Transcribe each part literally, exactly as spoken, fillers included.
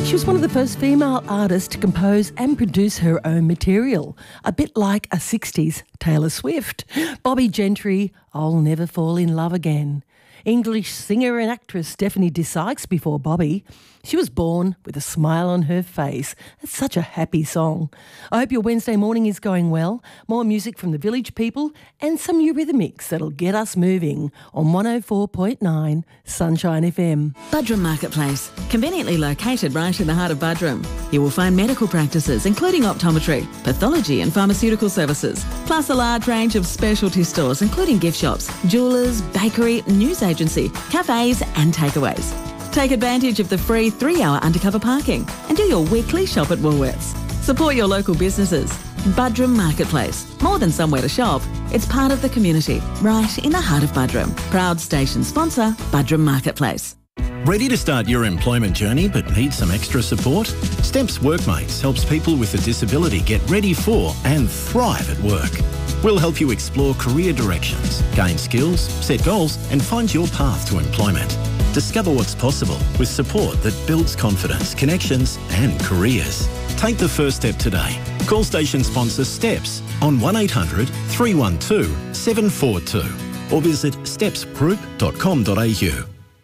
She was one of the first female artists to compose and produce her own material, a bit like a sixties Taylor Swift. Bobbie Gentry, I'll Never Fall in Love Again. English singer and actress Stephanie Dykes before Bobbie. She was born with a smile on her face. It's such a happy song. I hope your Wednesday morning is going well. More music from the Village People and some Eurythmics that'll get us moving on one oh four point nine Sunshine F M. Buderim Marketplace, conveniently located right in the heart of Buderim. You will find medical practices including optometry, pathology and pharmaceutical services, plus a large range of specialty stores including gift shops, jewellers, bakery, news agency, cafes and takeaways. Take advantage of the free three-hour undercover parking and do your weekly shop at Woolworths. Support your local businesses. Buderim Marketplace. More than somewhere to shop, it's part of the community, right in the heart of Buderim. Proud station sponsor, Buderim Marketplace. Ready to start your employment journey but need some extra support? Steps Workmates helps people with a disability get ready for and thrive at work. We'll help you explore career directions, gain skills, set goals and find your path to employment. Discover what's possible with support that builds confidence, connections and careers. Take the first step today. Call station sponsor Steps on one eight hundred three one two seven four two or visit steps group dot com dot a u.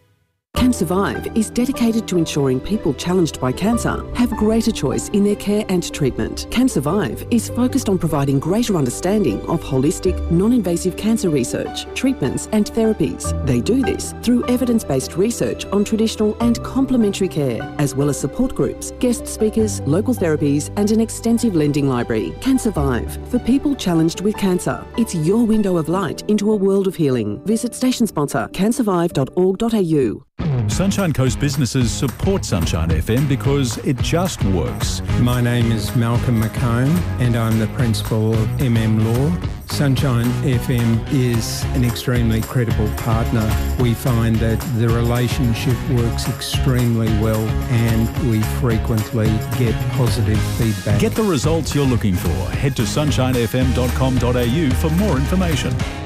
CanSurvive is dedicated to ensuring people challenged by cancer have greater choice in their care and treatment. CanSurvive is focused on providing greater understanding of holistic, non-invasive cancer research, treatments and therapies. They do this through evidence-based research on traditional and complementary care, as well as support groups, guest speakers, local therapies and an extensive lending library. CanSurvive, for people challenged with cancer. It's your window of light into a world of healing. Visit station sponsor can survive dot org dot a u. Sunshine Coast businesses support Sunshine F M because it just works. My name is Malcolm McComb and I'm the principal of M M Law. Sunshine F M is an extremely credible partner. We find that the relationship works extremely well and we frequently get positive feedback. Get the results you're looking for. Head to sunshine f m dot com dot a u for more information.